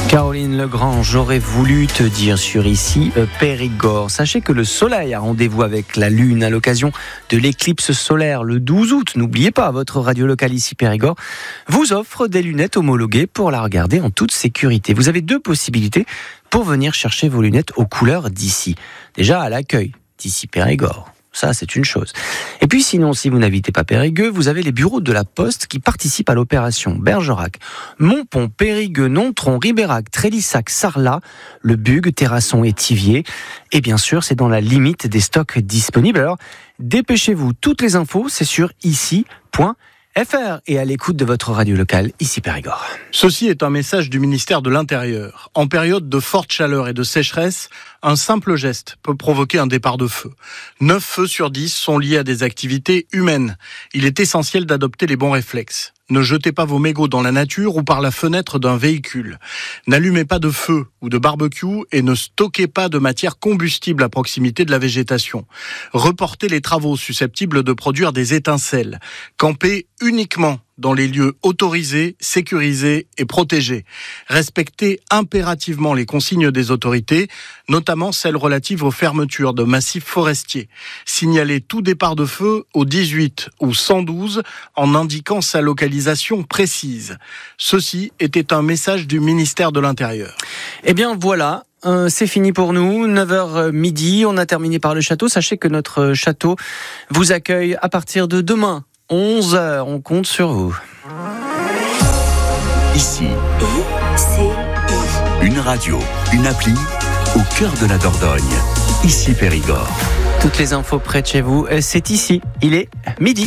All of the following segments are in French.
Caroline Legrand, j'aurais voulu te dire sur ici Périgord. Sachez que le soleil a rendez-vous avec la lune à l'occasion de l'éclipse solaire le 12 août. N'oubliez pas, votre radio locale ici Périgord vous offre des lunettes homologuées pour la regarder en toute sécurité. Vous avez deux possibilités pour venir chercher vos lunettes aux couleurs d'ici. Déjà à l'accueil d'ici Périgord. Ça, c'est une chose. Et puis sinon, si vous n'habitez pas Périgueux, vous avez les bureaux de la Poste qui participent à l'opération Bergerac, Montpont, Périgueux, Nontron, Ribérac, Trélissac, Sarlat, Le Bugue, Terrasson et Thiviers. Et bien sûr, c'est dans la limite des stocks disponibles. Alors, dépêchez-vous. Toutes les infos, c'est sur ici.fr et à l'écoute de votre radio locale, ici Périgord. Ceci est un message du ministère de l'Intérieur. En période de forte chaleur et de sécheresse, un simple geste peut provoquer un départ de feu. 9 feux sur 10 sont liés à des activités humaines. Il est essentiel d'adopter les bons réflexes. Ne jetez pas vos mégots dans la nature ou par la fenêtre d'un véhicule. N'allumez pas de feu ou de barbecue et ne stockez pas de matière combustible à proximité de la végétation. Reportez les travaux susceptibles de produire des étincelles. Campez uniquement dans les lieux autorisés, sécurisés et protégés. Respectez impérativement les consignes des autorités, notamment celles relatives aux fermetures de massifs forestiers. Signalez tout départ de feu au 18 ou 112 en indiquant sa localisation précise. Ceci était un message du ministère de l'Intérieur. Eh bien voilà. C'est fini pour nous, 9h midi, on a terminé par le château. Sachez que notre château vous accueille à partir de demain, 11h, on compte sur vous. Ici, une radio, une appli, au cœur de la Dordogne, ici Périgord. Toutes les infos près de chez vous, c'est ici, il est midi.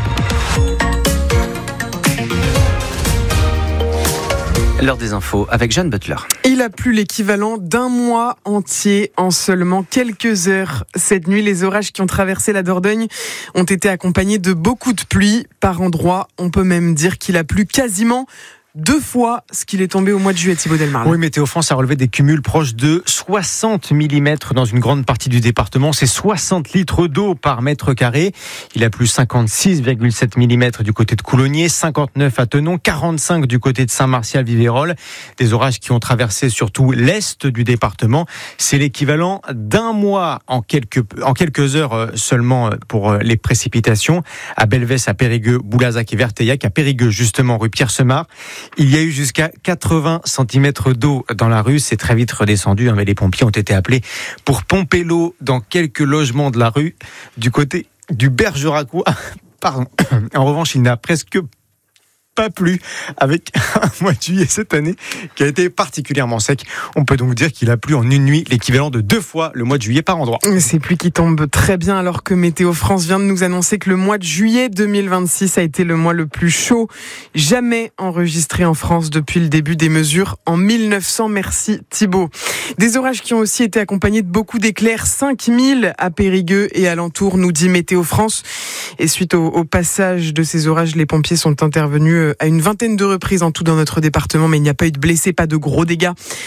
L'heure des infos avec Jeanne Butler. Il a plu l'équivalent d'un mois entier en seulement quelques heures. Cette nuit, les orages qui ont traversé la Dordogne ont été accompagnés de beaucoup de pluie. Par endroits, on peut même dire qu'il a plu quasiment 2 fois ce qu'il est tombé au mois de juillet, Thibaut Delmarle. Oui, Météo France a relevé des cumuls proches de 60 mm dans une grande partie du département. C'est 60 litres d'eau par mètre carré. Il a plu 56,7 mm du côté de Coulommiers, 59 à Thenon, 45 du côté de Saint-Martial-Vivérolles. Des orages qui ont traversé surtout l'est du département. C'est l'équivalent d'un mois en quelques heures seulement pour les précipitations. À Belvès, à Périgueux, Boulazac et Verteillac, à Périgueux justement rue Pierre-Semard. Il y a eu jusqu'à 80 cm d'eau dans la rue. C'est très vite redescendu, mais les pompiers ont été appelés pour pomper l'eau dans quelques logements de la rue du côté du Bergeracois. Pardon. En revanche, il n'a presque pas plu avec un mois de juillet cette année qui a été particulièrement sec. On peut donc dire qu'il a plu en une nuit l'équivalent de 2 fois le mois de juillet par endroit. Ces pluies qui tombent très bien alors que Météo France vient de nous annoncer que le mois de juillet 2026 a été le mois le plus chaud jamais enregistré en France depuis le début des mesures en 1900. Merci Thibaut. Des orages qui ont aussi été accompagnés de beaucoup d'éclairs, 5000 à Périgueux et alentour, nous dit Météo France. Et suite au passage de ces orages, les pompiers sont intervenus à une vingtaine de reprises en tout dans notre département, mais il n'y a pas eu de blessés, pas de gros dégâts.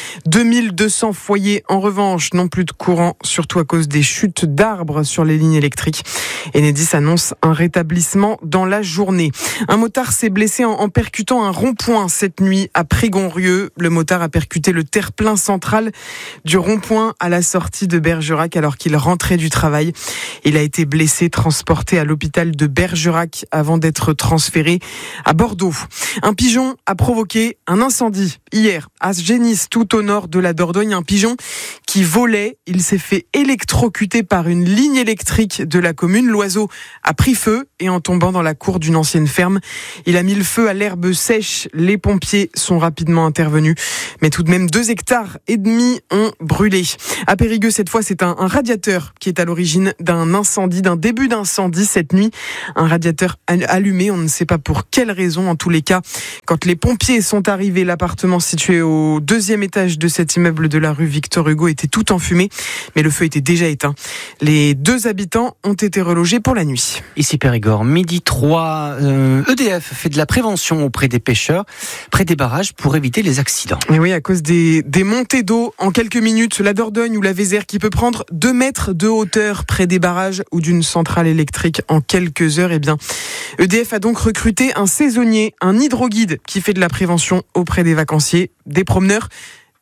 2200 foyers en revanche n'ont plus de courant, surtout à cause des chutes d'arbres sur les lignes électriques. Enedis annonce un rétablissement dans la journée. Un motard s'est blessé en percutant un rond-point cette nuit à Prégonrieux. Le motard a percuté le terre-plein central du rond-point à la sortie de Bergerac alors qu'il rentrait du travail. Il a été blessé, transporté à l'hôpital de Bergerac avant d'être transféré à Bordeaux. Un pigeon a provoqué un incendie hier à Génis, tout au nord de la Dordogne. Un pigeon qui volait. Il s'est fait électrocuter par une ligne électrique de la commune. L'oiseau a pris feu et en tombant dans la cour d'une ancienne ferme, il a mis le feu à l'herbe sèche. Les pompiers sont rapidement intervenus, mais tout de même 2,5 hectares ont brûlé. À Périgueux, cette fois, c'est un radiateur qui est à l'origine d'un incendie, d'un début d'incendie cette nuit. Un radiateur allumé, on ne sait pas pour quelle raison. En tous les cas, quand les pompiers sont arrivés, l'appartement situé au 2e étage de cet immeuble de la rue Victor Hugo était tout enfumé, mais le feu était déjà éteint. Les 2 habitants ont été relogés pour la nuit. Ici Périgord, midi 3, EDF fait de la prévention auprès des pêcheurs, près des barrages pour éviter les accidents. Et oui, à cause des montées d'eau en quelques minutes, la Dordogne ou la Vézère qui peut prendre 2 mètres de hauteur près des barrages ou d'une centrale électrique en quelques heures. Eh bien, EDF a donc recruté un saisonnier, un hydroguide qui fait de la prévention auprès des vacanciers, des promeneurs,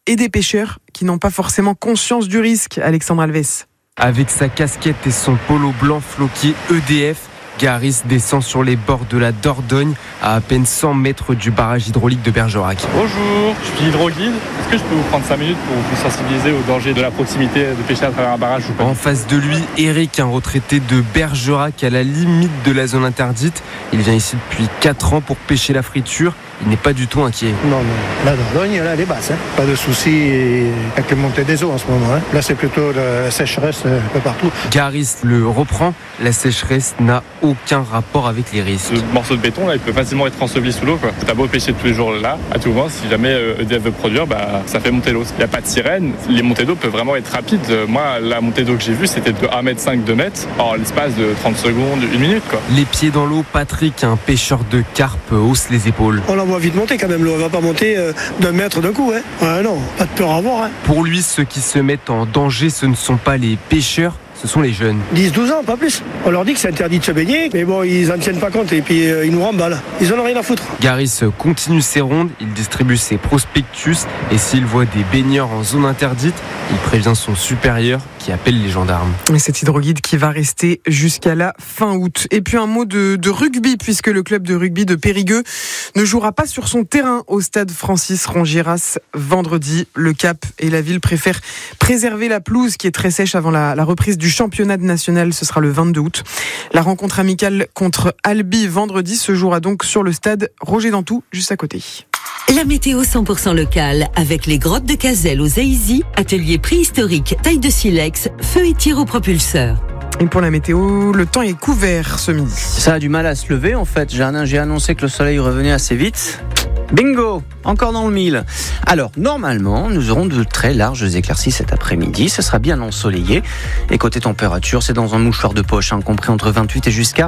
et des pêcheurs qui n'ont pas forcément conscience du risque. Alexandre Alves. Avec sa casquette et son polo blanc floqué EDF, Garis descend sur les bords de la Dordogne à peine 100 mètres du barrage hydraulique de Bergerac. Bonjour, je suis hydroguide. Est-ce que je peux vous prendre 5 minutes pour vous sensibiliser au danger de la proximité de pêcher à travers un barrage ou pas? En face de lui, Eric, un retraité de Bergerac à la limite de la zone interdite. Il vient ici depuis 4 ans pour pêcher la friture. Il n'est pas du tout inquiet. Non, la Dordogne, là, elle est basse. Pas de soucis avec la montée des eaux en ce moment. Là, c'est plutôt la sécheresse un peu partout. Garis le reprend. La sécheresse n'a aucun rapport avec les risques. Ce morceau de béton, là, il peut facilement être enseveli sous l'eau. T'as beau pêcher tous les jours là, à tout moment, si jamais EDF veut produire, ça fait monter l'eau. Il n'y a pas de sirène. Les montées d'eau peuvent vraiment être rapides. Moi, la montée d'eau que j'ai vue, c'était de 1,5 m, 2 mètres, en l'espace de 30 secondes, 1 minute. Les pieds dans l'eau, Patrick, un pêcheur de carpe, hausse les épaules. On la voit vite monter quand même, l'eau. Elle va pas monter d'un mètre d'un coup. Non, pas de peur à avoir. Pour lui, ceux qui se mettent en danger, ce ne sont pas les pêcheurs, ce sont les jeunes. 10-12 ans, pas plus. On leur dit que c'est interdit de se baigner, mais bon, ils en tiennent pas compte et puis ils nous remballent. Ils en ont rien à foutre. Garis continue ses rondes, il distribue ses prospectus et s'il voit des baigneurs en zone interdite, il prévient son supérieur qui appelle les gendarmes. Et cet hydroguide qui va rester jusqu'à la fin août. Et puis un mot de rugby, puisque le club de rugby de Périgueux ne jouera pas sur son terrain au stade Francis Rongiras vendredi. Le Cap et la ville préfèrent préserver la pelouse qui est très sèche avant la reprise du championnat national. Ce sera le 22 août. La rencontre amicale contre Albi vendredi se jouera donc sur le stade Roger Dantou, juste à côté. La météo 100% locale avec les grottes de Cazelles aux Aisy, atelier préhistorique, taille de silex, feu et tir au propulseur. Et pour la météo, le temps est couvert ce midi. Ça a du mal à se lever en fait. J'ai annoncé que le soleil revenait assez vite. Bingo, encore dans le mille. Alors, normalement, nous aurons de très larges éclaircies cet après-midi. Ce sera bien ensoleillé. Et côté température, c'est dans un mouchoir de poche, compris entre 28 et jusqu'à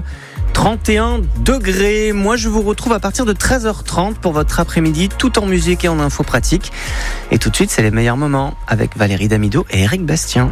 31 degrés. Moi, je vous retrouve à partir de 13h30 pour votre après-midi, tout en musique et en info pratique. Et tout de suite, c'est les meilleurs moments avec Valérie Damido et Eric Bastien.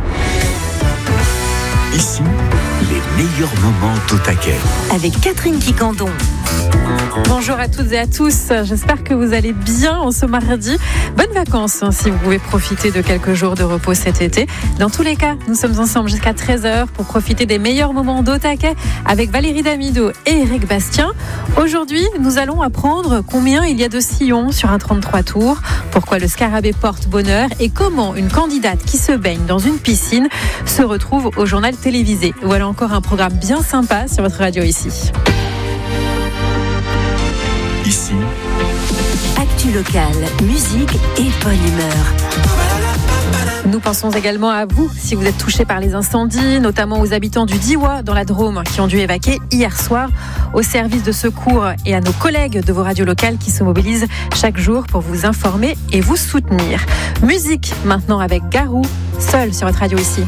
Ici, les meilleurs moments d'Au Taquet. Avec Catherine Quicandon. Bonjour à toutes et à tous, j'espère que vous allez bien en ce mardi. Bonnes vacances si vous pouvez profiter de quelques jours de repos cet été. Dans tous les cas, nous sommes ensemble jusqu'à 13h pour profiter des meilleurs moments d'Au Taquet avec Valérie Damido et Eric Bastien. Aujourd'hui, nous allons apprendre combien il y a de sillons sur un 33 tours, pourquoi le scarabée porte bonheur et comment une candidate qui se baigne dans une piscine se retrouve au journal télévisé. Voilà encore un programme bien sympa sur votre radio ici. Ici, Actu locale, musique et bonne humeur. Nous pensons également à vous, si vous êtes touchés par les incendies, notamment aux habitants du Diois dans la Drôme qui ont dû évacuer hier soir, aux services de secours et à nos collègues de vos radios locales qui se mobilisent chaque jour pour vous informer et vous soutenir. Musique maintenant avec Garou, seul sur votre radio ici.